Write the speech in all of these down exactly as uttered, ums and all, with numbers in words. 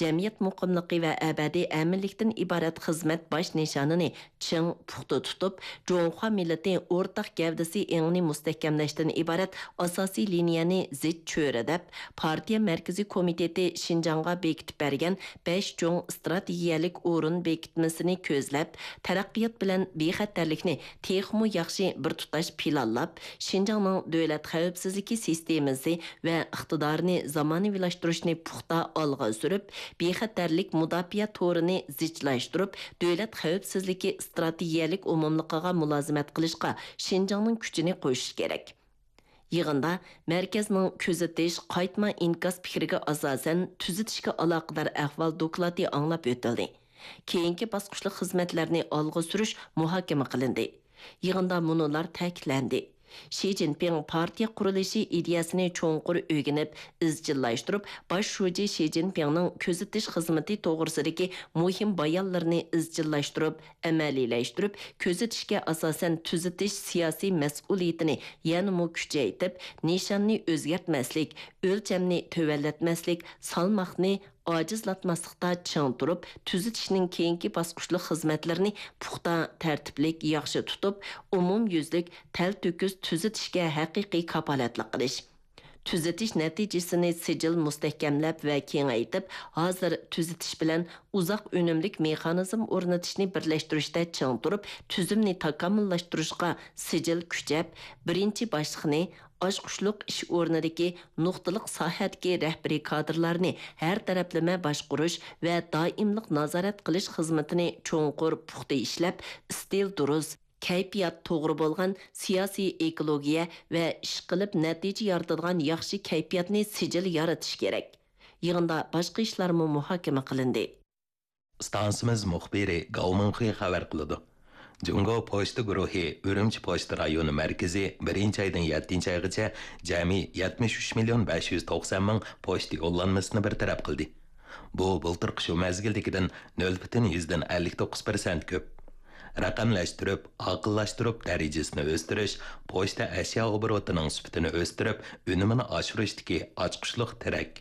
jamiyat muqimligi va abadiy aminlikdan iborat xizmat bosh nishonini ching puxta tutib, Jonghua millati o'rtaq gavdasi engni mustahkamlashdan iborat asosiy liniyani zid cho'ra deb, partiya markaziy komiteti Şinjanға bekitib bergan besh cho'ng strategiyalik o'rin bekitmasini ko'zlab, taraqqiyot bilan bexatarlikni texmu yaxshi bir tutash planlab, Şinjanning davlat xavfsizligi sistemasi va iqtidorini zamonaviylashtirishni puxta olg'a surib, bexatarlik mudofaa to'rini zijlashtirib, davlat xavfsizligi strategiyalik umumligiga mulozimat qilishga Şinjanning kuchini qo'shish kerak. Yığında mərkəzinin közetiş, qaytma inkas fikriga asasən tüzitishga aloqador ahvol doklati anglab o'tildi. Keyingi bosqichli xizmatlarni olg'a surish muhokama qilindi. Yığında munolar ta'kidlandi. Xi Jinping partiya qurilishi ideyasini cho'nqur o'rganib, izchillashtirib, bosh shoji Xi Jinpingning kuzatish xizmati to'g'risidagi muhim bayonlarini izchillashtirib, amaliylashtirib, kuzatishga asosan tuzatish siyosiy mas'uliyatini yanada kuchaytirib, nishonni o'zgartmaslik, o'lchamni tuvallatmaslik, salmoqni ojizlatmaslikda ching turib, tuzitishning keyingi bosqichli xizmatlarini puxta tartiblik yaxshi tutib, umum yuzlik tal to'kis tuzitishga haqiqiy kapolatlik qilish. Tuzitish natijasini sijil mustahkamlab va kengaytib, hozir tuzitish bilan uzoq unumlik mexanizm o'rnatishni birlashtirishda ching turib, tuzumni takomillashtirishga sijil kuchab, birinchi boshliqni oshqushliq ish o'rnidagi nuqtaliq sohatga rahbariy kadrlarni har taraflama boshqarish va doimlik nazorat qilish xizmatini cho'nqur puxta ishlab, stil durust, kayfiyat to'g'ri bo'lgan siyosiy ekologiya va ish qilib natija yaratadigan yaxshi kayfiyatni sijil yaratish kerak. Yig'inda boshqa ishlarmi muhokama qilindi. Stansimiz muxbiri Gaumunxi xabar qiladi. Jungo pochta guruhi Urumchi pochta rayoni markazi birinchi oydan yettinchi oygacha jami yetmish uch million besh yuz to'qson ming pochta yo'llanmasini bartaraf qildi. Bu bultirqi shu mazgildagidan nol butun yuzdan ellik to'qqiz foiz ko'p. Raqamlashtirib, aqllashtirib darajasini o'stirish, pochta ashyo oborotining sifatini o'stirib, unumini oshirishdagi ochqushliq tirak.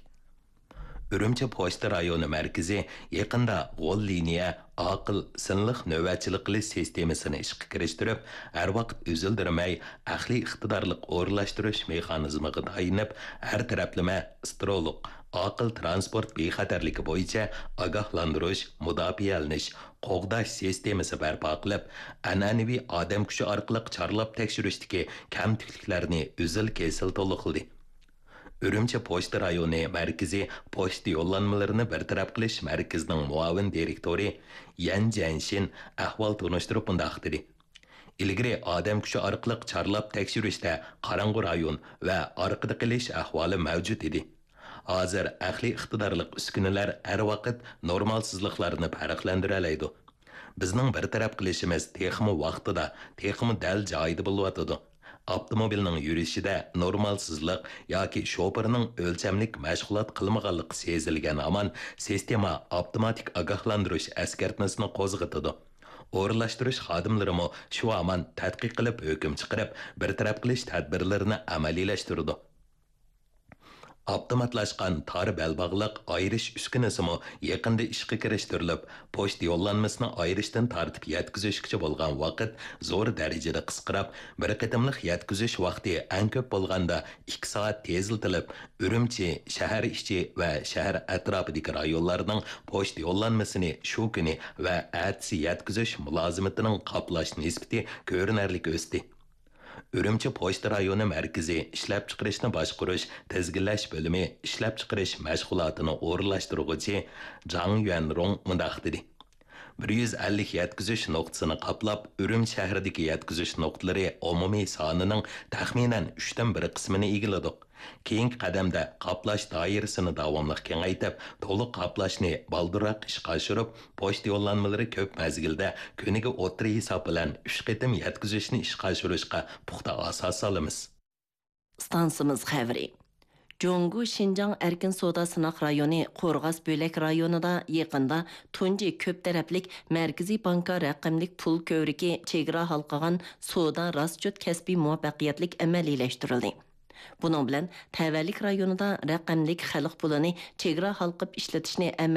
Urumchi pochta rayoni markazi yaqinda g'ol liniya aql sinliq navbatchilik qilish sistemasini ishga kirishtirib, har vaqt uzildirmay aqliy iqtidorliq o'rlashtirish mexanizmiga tayinib, har taraflama astrolog aql transport bexatarligi bo'yicha ogohlantirish, mudofialanish, qo'g'dash sistemasi barpo qilib, an'anaviy odam kuchi orqali chorlab tekshirishdagi kamtikliklarni uzil kesil to'liqladi. Urumchi pochta rayoni markazi pochta yo'llanmalarini bartaraf qilish markazining muavin direktori Yan Janshin ahvol tunishtirib bundaq dedi. Ilgari odam kuchi orqali chorlab tekshirishda qorong'u rayon va orqada qilish ahvoli mavjud edi. Hozir aqliy iqtidorliq uskunalar har vaqt normalsizliklarni farqlantira oladi. Bizning bartaraf qilishimiz texmi vaqtida, texmi dal joyida bo'lyotdi. Avtomobilning yurishida normalsizlik yoki shoferning o'lchamlik mashg'ulot qilmaganligi sezilgan amon sistema avtomatik ogohlantirish eskartmasini qo'zg'atadi. O'rlashtirish xodimlarimi shu amon tadqiq qilib hukm chiqarib, bartaraf qilish tadbirlarini amaliylashtirdi. Avtomatlashgan tar belbog'liq ayirish uskunasimi yaqinda ishga kirishtirilib, pochta yo'llanmasini ayirishdan tartib yetkazishgacha bo'lgan vaqt zo'r darajada qisqarib, bir qatimliq yetkazish vaqti eng ko'p bo'lganda ikki soat teziltirilib, Urumchi shahar ichi va shahar atrofidagi rayonlarning pochta yo'llanmasini shu kuni va atsi yetkazish mulozimatining qoplash nisbati ko'rinarli o'sdi. Urumchi pochta rayoni markazi ishlab chiqarishni boshqarish, tizginlash bo'limi ishlab chiqarish mashg'ulotini o'rlashtiruvchi Zhang Yuanrong mundaq dedi. bir yuz ellik yetkazish nuqtasini qoplab, Urum shahridagi yetkazish nuqtalari umumiy sonining taxminan uchdan bir qismini egalladik. Keyingi qadamda qoplash doirasini davomli kengaytib, to'liq qoplashni baldirroq ishga oshirib, pochta yo'llanmalari ko'p mazgilda kuniga o'tri hisob bilan uch qatim yetkazishni ishga oshirishga puxta asos solamiz. Stansimiz xabari. Jongu Şinjan erkin soda sınaq rayoni Qo'rg'as Bo'lak rayonida yaqinda tunji ko'p taraflik Markaziy banka raqamlik pul ko'rigi chegara halqagan soda rastchot kasbiy muvaffaqiyatlik amaliylashtirildi. Bunun bilan Tavallik rayonida raqamlik xalq pulini chegara halqib ishlatishni